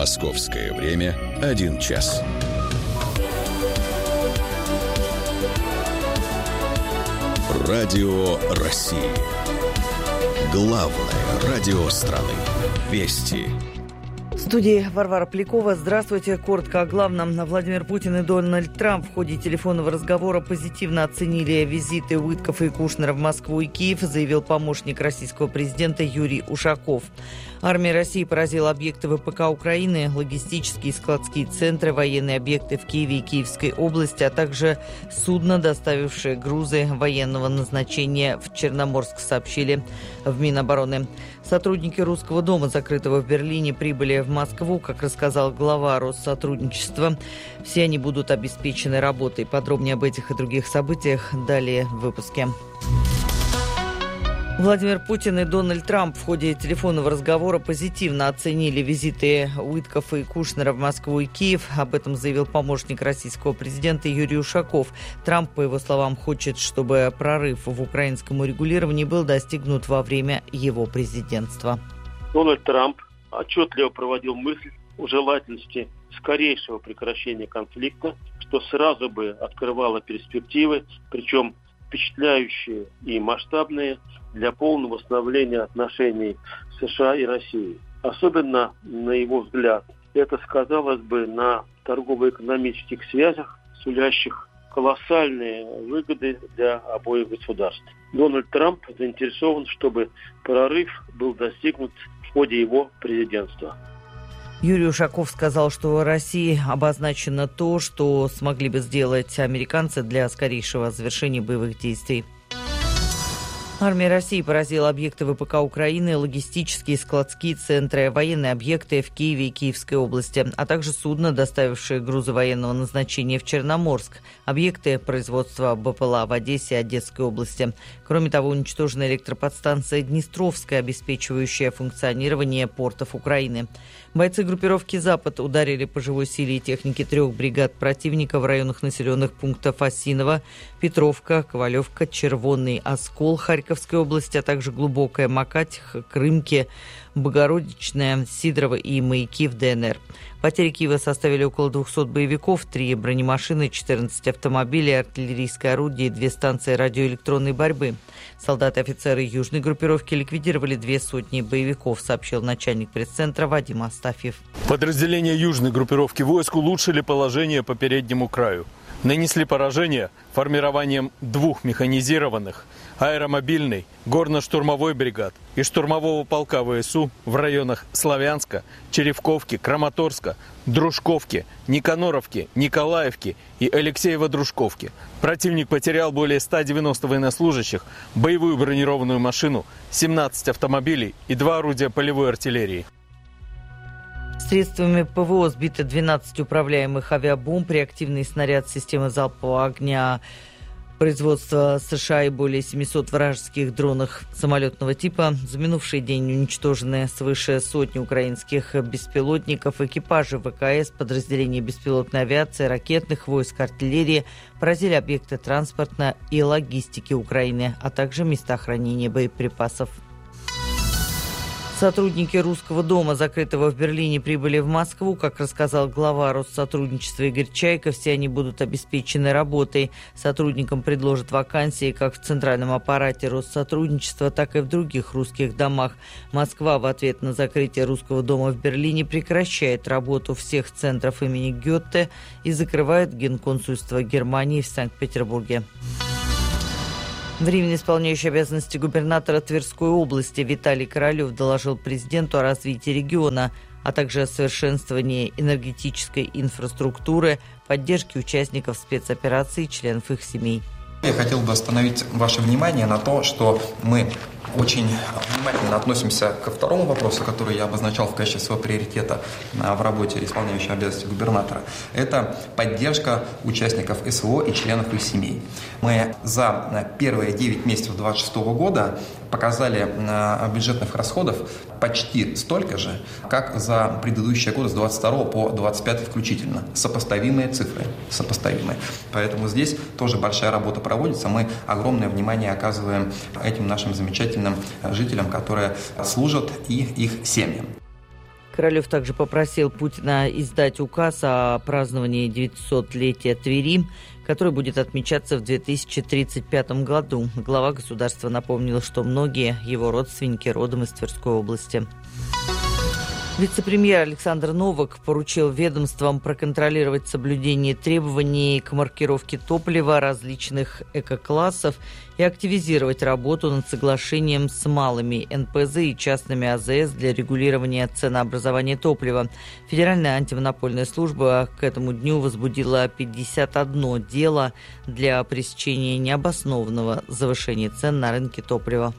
Московское время 1 час. Радио России. Главное радио страны. Вести. В студии Варвара Полякова. Здравствуйте. Коротко о главном. Владимир Путин и Дональд Трамп в ходе телефонного разговора позитивно оценили визиты Уиткофа и Кушнера в Москву и Киев, заявил помощник российского президента Юрий Ушаков. Армия России поразила объекты ВПК Украины, логистические и складские центры, военные объекты в Киеве и Киевской области, а также судно, доставившее грузы военного назначения в Черноморск, сообщили в Минобороны. Сотрудники Русского дома, закрытого в Берлине, прибыли в Москву, как рассказал глава Россотрудничества. Все они будут обеспечены работой. Подробнее об этих и других событиях далее в выпуске. Владимир Путин и Дональд Трамп в ходе телефонного разговора позитивно оценили визиты Уиткофа и Кушнера в Москву и Киев. Об этом заявил помощник российского президента Юрий Ушаков. Трамп, по его словам, хочет, чтобы прорыв в украинском урегулировании был достигнут во время его президентства. Дональд Трамп отчетливо проводил мысль о желательности скорейшего прекращения конфликта, что сразу бы открывало перспективы, причем впечатляющие и масштабные, для полного восстановления отношений США и России. Особенно, на его взгляд, это сказалось бы на торгово-экономических связях, сулящих колоссальные выгоды для обоих государств. Дональд Трамп заинтересован, чтобы прорыв был достигнут в ходе его президентства. Юрий Ушаков сказал, что России обозначено то, что смогли бы сделать американцы для скорейшего завершения боевых действий. Армия России поразила объекты ВПК Украины, логистические и складские центры, военные объекты в Киеве и Киевской области, а также судно, доставившее грузы военного назначения в Черноморск, объекты производства БПЛА в Одессе и Одесской области. Кроме того, уничтожена электроподстанция Днестровская, обеспечивающая функционирование портов Украины. Бойцы группировки «Запад» ударили по живой силе и технике 3 бригад противника в районах населенных пунктов Осиново, Петровка, Ковалевка, Червонный Оскол Харьковской области, а также Глубокая Макатих, Крымки, Богородичная, Сидорово и Маяки в ДНР. Потери Киева составили около 200 боевиков, 3 бронемашины, 14 автомобилей, артиллерийское орудие и 2 станции радиоэлектронной борьбы. Солдаты и офицеры южной группировки ликвидировали 200 боевиков, сообщил начальник пресс-центра Вадим Астафьев. Подразделения южной группировки войск улучшили положение по переднему краю. Нанесли поражение формированием 2 механизированных, аэромобильной, горно-штурмовой бригад и штурмового полка ВСУ в районах Славянска, Черевковки, Краматорска, Дружковки, Никаноровки, Николаевки и Алексеево-Дружковки. Противник потерял более 190 военнослужащих, боевую бронированную машину, 17 автомобилей и 2 орудия полевой артиллерии. Средствами ПВО сбито 12 управляемых авиабомб, реактивный снаряд системы залпового огня производства США и более 700 вражеских дронов самолетного типа. За минувший день уничтожены свыше сотни украинских беспилотников, экипажи ВКС, подразделения беспилотной авиации, ракетных войск, артиллерии, поразили объекты транспорта и логистики Украины, а также места хранения боеприпасов. Сотрудники Русского дома, закрытого в Берлине, прибыли в Москву. Как рассказал глава Россотрудничества Игорь Чайка, все они будут обеспечены работой. Сотрудникам предложат вакансии как в центральном аппарате Россотрудничества, так и в других русских домах. Москва в ответ на закрытие Русского дома в Берлине прекращает работу всех центров имени Гёте и закрывает генконсульство Германии в Санкт-Петербурге. Временно исполняющий обязанности губернатора Тверской области Виталий Королев доложил президенту о развитии региона, а также о совершенствовании энергетической инфраструктуры, поддержке участников спецопераций и членов их семей. Я хотел бы остановить ваше внимание на то, что мы очень внимательно относимся ко второму вопросу, который я обозначал в качестве своего приоритета в работе исполняющего обязанности губернатора. Это поддержка участников СВО и членов их семей. Мы за первые 9 месяцев 2026 года показали бюджетных расходов почти столько же, как за предыдущие годы с 22 по 25 включительно. Сопоставимые цифры. Сопоставимые. Поэтому здесь тоже большая работа проводится. Мы огромное внимание оказываем этим нашим замечательным жителям, которые служат, и их семьям. Королев также попросил Путина издать указ о праздновании 900-летия Твери, который будет отмечаться в 2035 году. Глава государства напомнил, что многие его родственники родом из Тверской области. Вице-премьер Александр Новак поручил ведомствам проконтролировать соблюдение требований к маркировке топлива различных экоклассов и активизировать работу над соглашением с малыми НПЗ и частными АЗС для регулирования ценообразования топлива. Федеральная антимонопольная служба к этому дню возбудила 51 дело для пресечения необоснованного завышения цен на рынке топлива.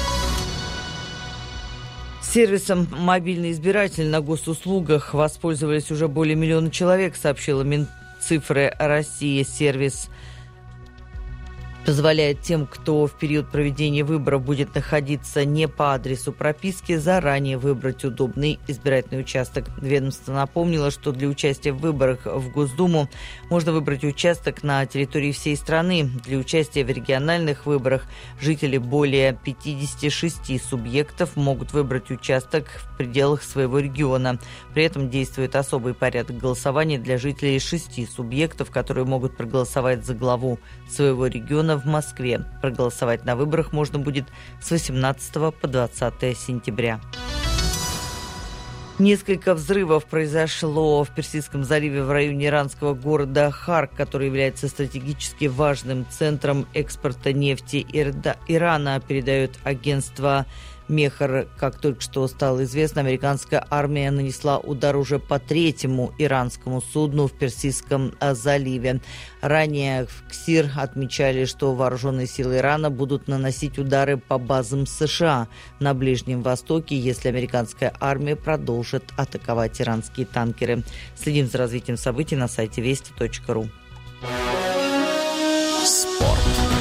Сервисом «Мобильный избиратель» на госуслугах воспользовались уже более миллиона человек, сообщила Минцифры России. Сервис позволяет тем, кто в период проведения выборов будет находиться не по адресу прописки, заранее выбрать удобный избирательный участок. Ведомство напомнило, что для участия в выборах в Госдуму можно выбрать участок на территории всей страны. Для участия в региональных выборах жители более 56 субъектов могут выбрать участок в пределах своего региона. При этом действует особый порядок голосования для жителей 6 субъектов, которые могут проголосовать за главу своего региона в Москве. Проголосовать на выборах можно будет с 18 по 20 сентября. Несколько взрывов произошло в Персидском заливе в районе иранского города Харк, который является стратегически важным центром экспорта нефти Ирана, передает агентство Мехр. Как только что стало известно, американская армия нанесла удар уже по 3-му иранскому судну в Персидском заливе. Ранее в КСИР отмечали, что вооруженные силы Ирана будут наносить удары по базам США на Ближнем Востоке, если американская армия продолжит атаковать иранские танкеры. Следим за развитием событий на сайте вести.ру. Спорт.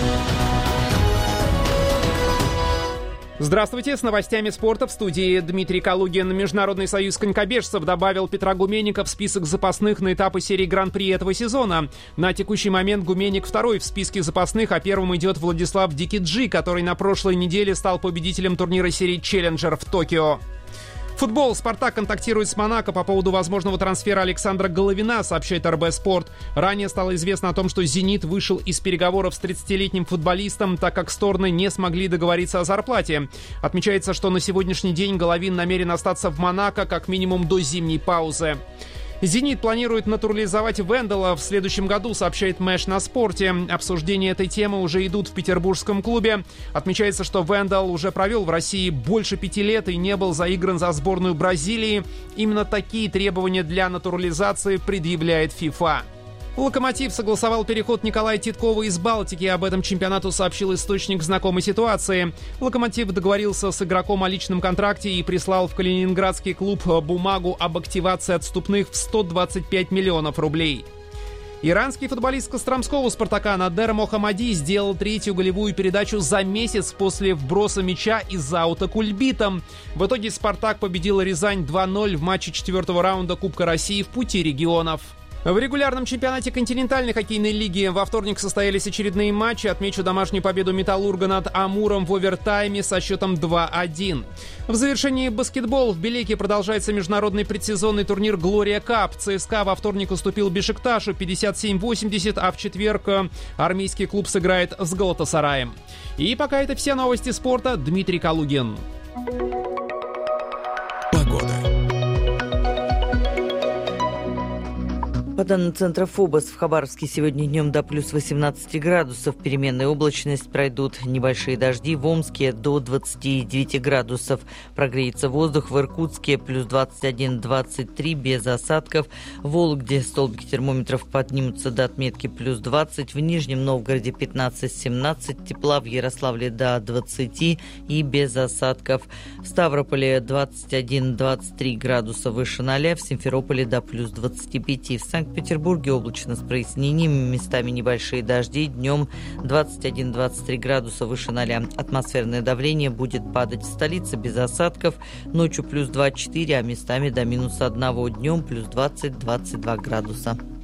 Здравствуйте, с новостями спорта в студии Дмитрий Калугин. Международный союз конькобежцев добавил Петра Гуменника в список запасных на этапы серии Гран-при этого сезона. На текущий момент Гуменник второй в списке запасных, а первым идет Владислав Дикиджи, который на прошлой неделе стал победителем турнира серии «Челленджер» в Токио. Футбол. «Спартак» контактирует с «Монако» по поводу возможного трансфера Александра Головина, сообщает РБ Спорт. Ранее стало известно о том, что «Зенит» вышел из переговоров с 30-летним футболистом, так как стороны не смогли договориться о зарплате. Отмечается, что на сегодняшний день Головин намерен остаться в «Монако» как минимум до зимней паузы. «Зенит» планирует натурализовать Венделла в следующем году, сообщает Мэш на спорте. Обсуждения этой темы уже идут в петербургском клубе. Отмечается, что Венделл уже провел в России больше 5 лет и не был заигран за сборную Бразилии. Именно такие требования для натурализации предъявляет ФИФА. «Локомотив» согласовал переход Николая Титкова из Балтики. Об этом чемпионату сообщил источник знакомой ситуации. «Локомотив» договорился с игроком о личном контракте и прислал в калининградский клуб бумагу об активации отступных в 125 миллионов рублей. Иранский футболист Костромского «Спартака» Надер Мохамади сделал 3-ю голевую передачу за месяц после вброса мяча из аута кульбитом. В итоге «Спартак» победил Рязань 2-0 в матче 4-го раунда Кубка России в пути регионов. В регулярном чемпионате континентальной хоккейной лиги во вторник состоялись очередные матчи. Отмечу домашнюю победу «Металлурга» над «Амуром» в овертайме со счетом 2-1. В завершении баскетбол в Белеке продолжается международный предсезонный турнир «Глория Кап». ЦСКА во вторник уступил Бешикташу 57-80, а в четверг армейский клуб сыграет с Галатасараем. И пока это все новости спорта. Дмитрий Калугин. Погода. По данным центра ФОБОС, в Хабаровске сегодня днем до плюс 18 градусов. Переменная облачность, пройдут небольшие дожди. В Омске до 29 градусов. Прогреется воздух. В Иркутске плюс 21-23 без осадков. В Вологде столбики термометров поднимутся до отметки плюс 20. В Нижнем Новгороде 15-17 тепла. В Ярославле до 20 и без осадков. В Ставрополе 21-23 градуса выше 0. В Симферополе до плюс 25. В Санкт-Петербурге облачно с прояснениями, местами небольшие дожди, днем 21-23 градуса выше 0. Атмосферное давление будет падать в столице без осадков, ночью плюс 2-4, а местами до минус 1, днем плюс 20-22 градуса.